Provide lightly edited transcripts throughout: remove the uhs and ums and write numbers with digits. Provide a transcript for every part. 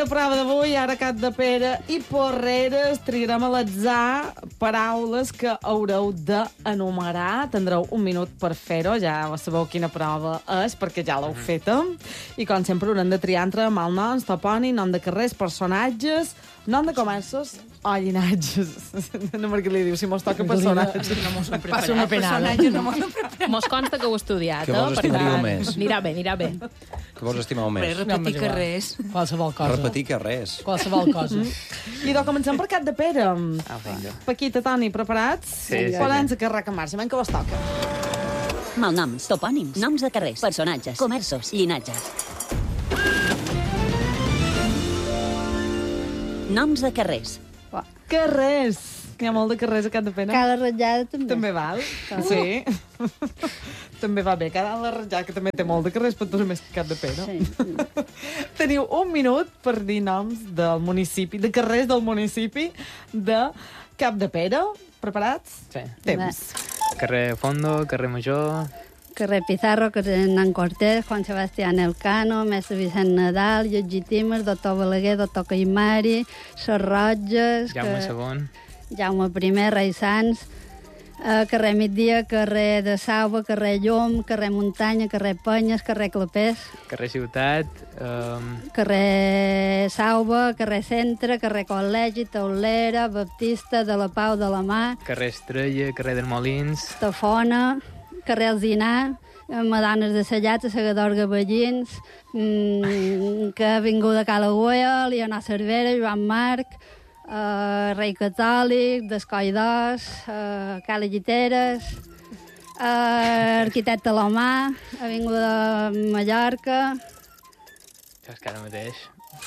de prova d'avui, ara Cap de Pere i Porreres, triarem a l'atzar paraules que haureu d'enumerar. Tindreu un minut per fer-ho, ja sabeu quina prova és, perquè ja l'heu feta. I com sempre haurem de triar entre malnoms, topònim, nom de carrers, personatges, nom de comerços o llinatges. No, perquè li diu, si mos toca personatges. No mos ho Passa una penada. Mos consta que ho he estudiat, Que vos per estimaríeu tant, més? Anirà bé. Que vos estimeu més? Repetir que res. Qualsevol cosa. Repetir que res. Qualsevol cosa. I doncs comencem per Cap de Pere. Paquita, Toni, preparats? Sí. Poden que arrenca en marxa, que vos toca. Malnoms, topònims, noms de carrers, personatges, comerços, llinatges. Noms de carrers. Carrers. Hi ha molt de carrers a Cap de Pere. Cala ratllada també. També val. Sí. També va bé. Cada la ratllada, que també té molt de carrers, però tu més que Cap de Pere. Sí. Teniu un minut per dir noms del municipi, de carrers del municipi de Cap de Pere. Preparats? Sí. Temps. Carrer Fondo, carrer Major... Carrer Pizarro, carrer Hernán Cortés, Juan Sebastián Elcano, mestre Vicent Nadal, Lletgi Times, doctor Balaguer, doctor Caimari, Ses Roges... Jaume II, Jaume I, Rei Sants, carrer Migdia, carrer de Sauva, carrer Llum, carrer Muntanya, carrer Penyes, carrer Clapés, carrer Ciutat, carrer Sauva, carrer Centre, carrer Col·legi, Taulera, Baptista, de la Pau de la Mà, carrer Estrella, carrer dels Molins, Tafona, carrer Alzinar, Madanes de Sallats, Segador Gavellins, que ha vingut a Cala Güell, Leonor Cervera, Joan Marc, Rei Catòlic, Descoll d'Os, Cala Lliteres, Arquitecte Lomà, Avinguda Mallorca, això és que ara mateix.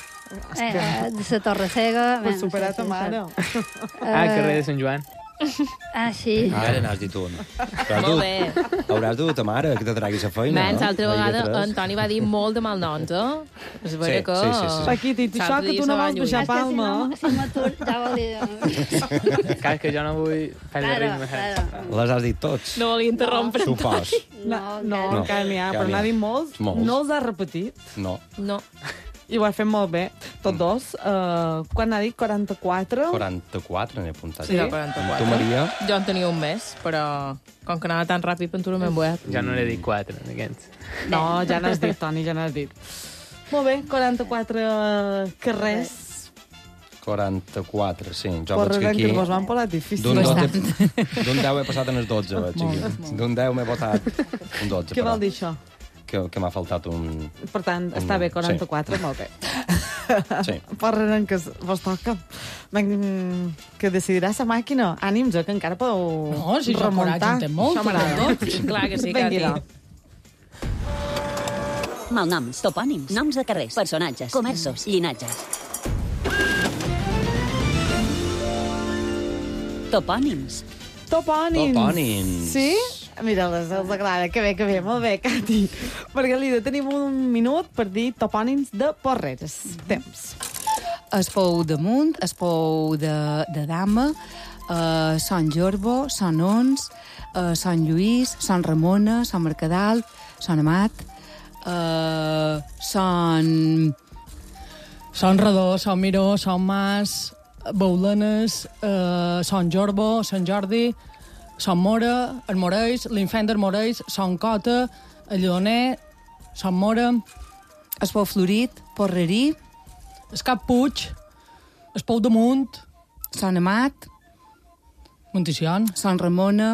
de la Torre Cega... Ho has superat a mare. Carrer de Sant Joan. Sí. Ara n'has dit un. Molt bé. Hauràs dut ta mare que te traguis a feina, Mens, no? l'altra vegada en Toni va dir molt de malnoms, És vera que... sí. Paquita, i tu això que tu no vols baixar palma. Si m'atur, ja volia... Clar, que jo no vull perdre ritme. Les has dit tots. No volia interrompre. Supos. No, No, encara n'hi ha, encara però n'hi ha. n'ha dit molts. Molts. No els ha repetit. No. No. I ho ha fet molt bé, tots dos. Quan n'ha dit? 44? 44 n'he apuntat. Sí, 44. Tu, Maria? Jo en tenia un més, però com que anava tan ràpid, per tu no m'he emboiat. Jo no n'he dit 4, d'aquests. No, ja n'has dit, Toni, ja n'has dit. Molt bé, 44 carrers. 44, sí. Jo Porres veig que en aquí... que vos van posar difícil. D'un 10 he passat en els 12, veig aquí. D'un 10 m'he votat un 12. Què vol dir això? Que m'ha faltat un... Per tant, està bé, 44, sí. Molt bé. Sí. Porres en que vos toca. Que decidirà la màquina. Ànims, que encara podeu No, si jo remuntar. coratge en té molt. Això m'agrada. Clar que sí, Vengui, Cati. Malnoms, topònims, noms de carrers, personatges, comerços, llinatges. Topònims. Topònims. Topònims. Sí? Mira, els agrada. Que bé, molt bé, Cati. Margalida, tenim un minut per dir topònims de Porreres. Temps. Es pou damunt, es pou de dama, Sant Jorbo, Sant Ons, Sant Lluís, Sant Ramona, Sant Mercadal, Sant Amat, Sant Redó, Sant Miró, Sant Mas, Baulenes, Sant Jorbo, Sant Jordi, Sant Mora, el Moreix, l'Infant del Moreix, Sant Cota, el Lledoner, Sant Mora, es pou Florit, Porrerí, es Cap Puig, es Pou Damunt, Sant Amat, Monticion, Sant Ramona,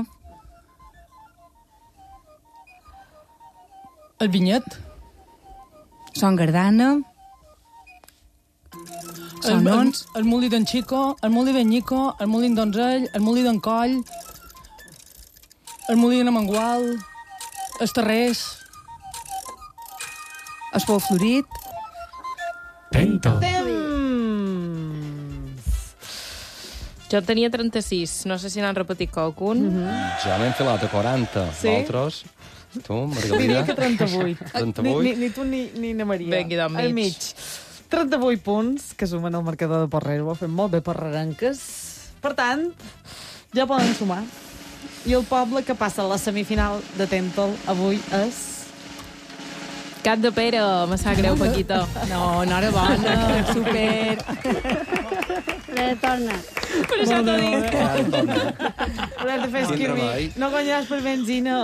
el Vinyet, Sant Gardana, Sant Ons, el Molí d'en Xico, el Molí d'en Nico, el Molí d'en Donzell, el Molí d'en Coll, el Molí de Mangual, els Terrers, es pou Florit, Temps! Jo tenia 36, no sé si n'han repetit qualcun. Ja m'he enfilat a 40. Sí? Vosaltres? Tu, Margalida? Diria que 38. 38? Ni tu ni na Maria. Vengui del mig. Al mig. 38 punts, que sumen al marcador de Porrero. Ho ha fet molt bé Porrerenques. Per tant, ja poden sumar. I el poble que passa a la semifinal de Tempel avui és... Cap de pera, me sap greu, Paquito. No, enhorabona, super. Torna. Per això t'ho dic. Hauràs de fer Quin esquirmi. remei. No guanyaràs per benzina.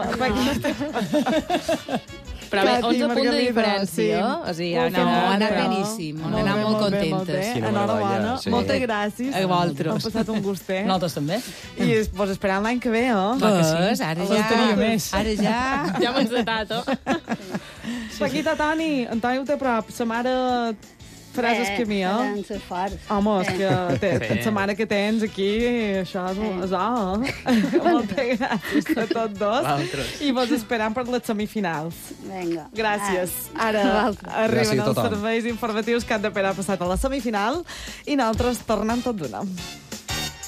Però bé, 11 punts de Margalida, diferència. O sigui, Molt No, bé, ha anat però- beníssim. Hem Molt anat bé, molt molt bé, molt contentes. bé. Quina Enhorabona. meravella, sí. Moltes gràcies. A vosaltres. M'ha passat un gustet. Nosaltres també. I vos esperant l'any que ve, oh? Pues, ara Faltaria ja... més. Ara ja... Ja m'has datat, oh? Paquita, Toni, Antoni ho té a prop. Sa mare faràs esquirmi, eh? Eren ser forts. Home, és que Sí. la mare que tens aquí, això és moltes gràcies a tots dos. Vosaltres. I vos esperant per les semifinals. Vinga. Gràcies. Ara Vosaltres. arriben Gràcies a els tothom. serveis informatius que han de per a passat a la semifinal i nosaltres tornem tot d'una.